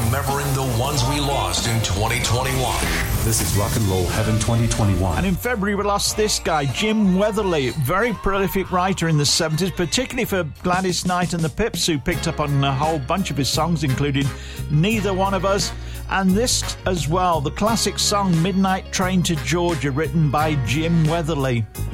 remembering the ones we lost in 2021. This is Rock and Roll Heaven 2021. And in February, we lost this guy, Jim Weatherly, very prolific writer in the 70s, particularly for Gladys Knight and the Pips, who picked up on a whole bunch of his songs, including Neither One of Us, and this as well, the classic song Midnight Train to Georgia, written by Jim Weatherly.